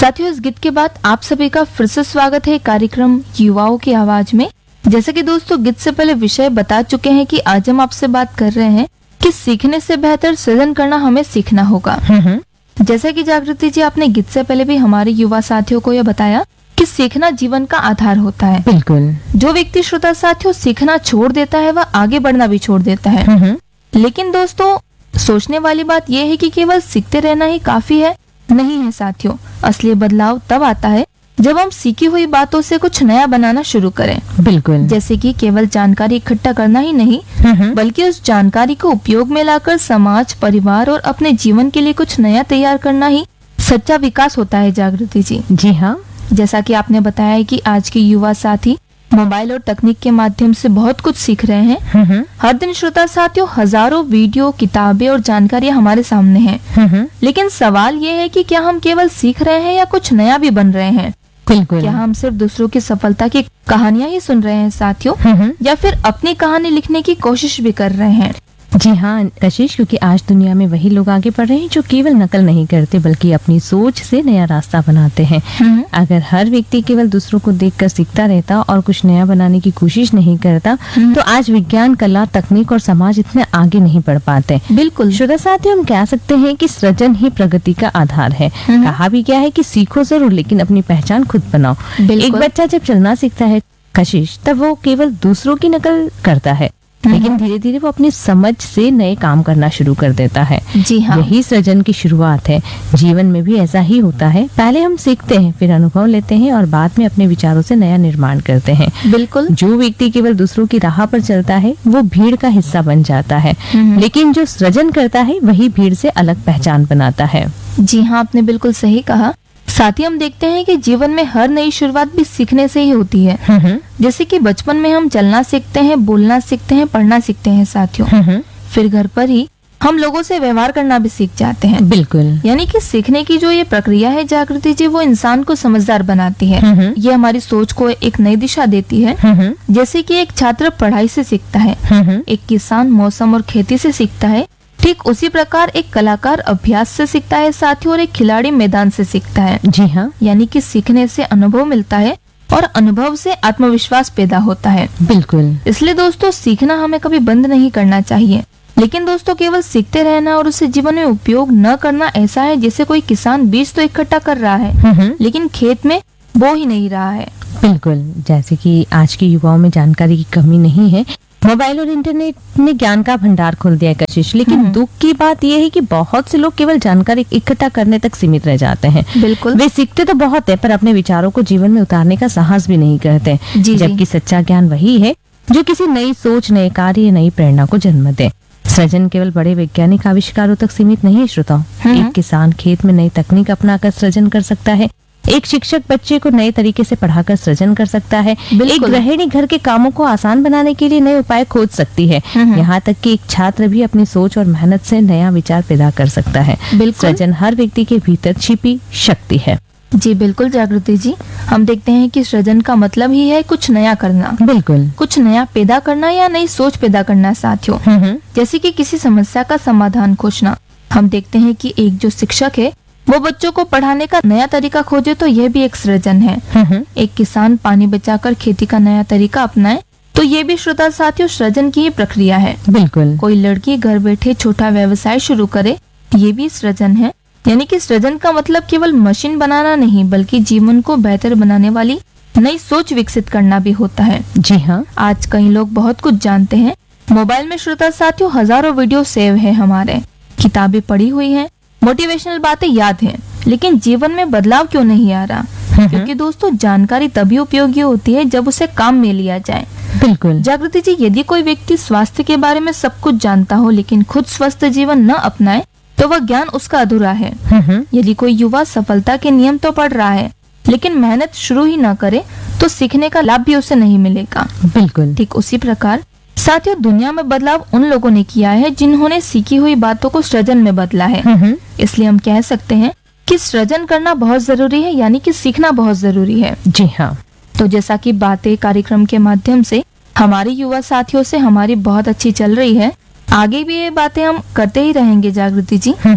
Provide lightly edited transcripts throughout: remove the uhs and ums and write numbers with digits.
साथियों, इस गीत के बाद आप सभी का फिर से स्वागत है कार्यक्रम युवाओं की आवाज में। जैसे कि दोस्तों गीत से पहले विषय बता चुके हैं कि आज हम आपसे बात कर रहे हैं कि सीखने से बेहतर सृजन करना हमें सीखना होगा। जैसा कि जागृति जी, आपने गीत से पहले भी हमारे युवा साथियों को यह बताया कि सीखना जीवन का आधार होता है। बिल्कुल। जो व्यक्ति श्रोता साथियों सीखना छोड़ देता है वह आगे बढ़ना भी छोड़ देता है। लेकिन दोस्तों सोचने वाली बात यह है कि केवल सीखते रहना ही काफी है, नहीं है साथियों। असली बदलाव तब आता है जब हम सीखी हुई बातों से कुछ नया बनाना शुरू करें। बिल्कुल। जैसे कि केवल जानकारी इकट्ठा करना ही नहीं, बल्कि उस जानकारी को उपयोग में लाकर समाज, परिवार और अपने जीवन के लिए कुछ नया तैयार करना ही सच्चा विकास होता है। जागृति जी। जी हाँ। जैसा कि आपने बताया कि आज के युवा साथी मोबाइल और तकनीक के माध्यम से बहुत कुछ सीख रहे हैं। हर दिन श्रोता साथियों हजारों वीडियो, किताबें और जानकारियां हमारे सामने हैं। लेकिन सवाल ये है कि क्या हम केवल सीख रहे हैं या कुछ नया भी बन रहे हैं? बिल्कुल। क्या हम सिर्फ दूसरों की सफलता की कहानियां ही सुन रहे हैं साथियों, या फिर अपनी कहानी लिखने की कोशिश भी कर रहे हैं? जी हाँ कशिश, क्योंकि आज दुनिया में वही लोग आगे बढ़ रहे हैं जो केवल नकल नहीं करते बल्कि अपनी सोच से नया रास्ता बनाते हैं। अगर हर व्यक्ति केवल दूसरों को देखकर सीखता रहता और कुछ नया बनाने की कोशिश नहीं करता तो आज विज्ञान, कला, तकनीक और समाज इतने आगे नहीं बढ़ पाते। बिल्कुल। श्रोता साथियों, हम कह सकते हैं कि सृजन ही प्रगति का आधार है। कहा भी क्या है कि सीखो जरूर लेकिन अपनी पहचान खुद बनाओ। एक बच्चा जब चलना सीखता है कशिश, तब वो केवल दूसरों की नकल करता है, लेकिन धीरे धीरे वो अपनी समझ से नए काम करना शुरू कर देता है। जी हाँ। यही सृजन की शुरुआत है। जीवन में भी ऐसा ही होता है। पहले हम सीखते हैं, फिर अनुभव लेते हैं और बाद में अपने विचारों से नया निर्माण करते हैं। बिल्कुल। जो व्यक्ति केवल दूसरों की राह पर चलता है वो भीड़ का हिस्सा बन जाता है, लेकिन जो सृजन करता है वही भीड़ से अलग पहचान बनाता है। जी हाँ, आपने बिल्कुल सही कहा। साथ ही हम देखते हैं कि जीवन में हर नई शुरुआत भी सीखने से ही होती है। जैसे कि बचपन में हम चलना सीखते हैं, बोलना सीखते हैं, पढ़ना सीखते हैं साथियों। फिर घर पर ही हम लोगों से व्यवहार करना भी सीख जाते हैं। बिल्कुल। यानी कि सीखने की जो ये प्रक्रिया है जागृति जी, वो इंसान को समझदार बनाती है। ये हमारी सोच को एक नई दिशा देती है। जैसे कि एक छात्र पढ़ाई से सीखता है, एक किसान मौसम और खेती से सीखता है, ठीक उसी प्रकार एक कलाकार अभ्यास से सीखता है साथियों, और एक खिलाड़ी मैदान से सीखता है। जी हाँ। यानी कि सीखने से अनुभव मिलता है और अनुभव से आत्मविश्वास पैदा होता है। बिल्कुल। इसलिए दोस्तों सीखना हमें कभी बंद नहीं करना चाहिए। लेकिन दोस्तों केवल सीखते रहना और उसे जीवन में उपयोग न करना ऐसा है जैसे कोई किसान बीज तो इकट्ठा कर रहा है लेकिन खेत में बो ही नहीं रहा है। बिल्कुल। जैसे कि आज के युवाओं में जानकारी की कमी नहीं है। मोबाइल और इंटरनेट ने ज्ञान का भंडार खोल दिया है कशिश, लेकिन दुख की बात यह है कि बहुत से लोग केवल जानकारी इकट्ठा करने तक सीमित रह जाते हैं। बिल्कुल। वे सीखते तो बहुत है पर अपने विचारों को जीवन में उतारने का साहस भी नहीं करते। जबकि सच्चा ज्ञान वही है जो किसी नई सोच, नए कार्य, नई प्रेरणा को जन्म दे। सृजन केवल बड़े वैज्ञानिक आविष्कारों तक सीमित नहीं है श्रोताओ। एक किसान खेत में नई तकनीक अपनाकर सृजन कर सकता है, एक शिक्षक बच्चे को नए तरीके से पढ़ाकर सृजन कर सकता है, एक गृहिणी घर के कामों को आसान बनाने के लिए नए उपाय खोज सकती है, यहाँ तक कि एक छात्र भी अपनी सोच और मेहनत से नया विचार पैदा कर सकता है। सृजन हर व्यक्ति के भीतर छिपी शक्ति है। जी बिल्कुल जागृति जी, हम देखते हैं कि सृजन का मतलब ही है कुछ नया करना। बिल्कुल। कुछ नया पैदा करना या नई सोच पैदा करना साथियों। जैसे कि किसी समस्या का समाधान खोजना। हम देखते हैं कि एक जो शिक्षक है वो बच्चों को पढ़ाने का नया तरीका खोजे तो यह भी एक सृजन है। एक किसान पानी बचाकर खेती का नया तरीका अपनाए तो ये भी श्रोता साथियों सृजन की ही प्रक्रिया है। बिल्कुल। कोई लड़की घर बैठे छोटा व्यवसाय शुरू करे, ये भी सृजन है। यानी कि सृजन का मतलब केवल मशीन बनाना नहीं बल्कि जीवन को बेहतर बनाने वाली नई सोच विकसित करना भी होता है। जी हाँ। आज कई लोग बहुत कुछ जानते हैं। मोबाइल में श्रोता साथियों हजारों वीडियो सेव है हमारे, किताबें पढ़ी हुई हैं, मोटिवेशनल बातें याद हैं, लेकिन जीवन में बदलाव क्यों नहीं आ रहा? क्योंकि दोस्तों जानकारी तभी उपयोगी होती है जब उसे काम में लिया जाए। बिल्कुल। जागृति जी, यदि कोई व्यक्ति स्वास्थ्य के बारे में सब कुछ जानता हो लेकिन खुद स्वस्थ जीवन न अपनाए तो वह ज्ञान उसका अधूरा है। यदि कोई युवा सफलता के नियम तो पढ़ रहा है लेकिन मेहनत शुरू ही न करे तो सीखने का लाभ भी उसे नहीं मिलेगा। बिल्कुल। ठीक उसी प्रकार साथियों दुनिया में बदलाव उन लोगों ने किया है जिन्होंने सीखी हुई बातों को सृजन में बदला है। इसलिए हम कह सकते हैं कि सृजन करना बहुत जरूरी है, यानी कि सीखना बहुत जरूरी है। जी हाँ। तो जैसा कि बातें कार्यक्रम के माध्यम से हमारे युवा साथियों से हमारी बहुत अच्छी चल रही है, आगे भी ये बातें हम करते ही रहेंगे जागृति जी।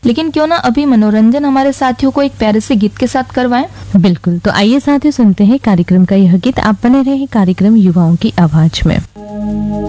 लेकिन क्यों ना अभी मनोरंजन हमारे साथियों को एक प्यारे से गीत के साथ करवाएं। बिल्कुल, तो आइए साथियों सुनते हैं कार्यक्रम का यह गीत। आप बने रहे कार्यक्रम युवाओं की आवाज में।